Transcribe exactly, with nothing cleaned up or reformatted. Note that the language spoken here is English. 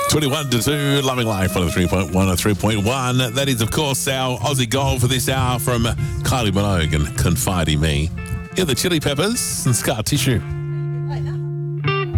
twenty-one to two, Loving Life on a three point one or three point one. That is, of course, our Aussie gold for this hour from Kylie Minogue and Confide in Me. You're the Chili Peppers and Scar Tissue.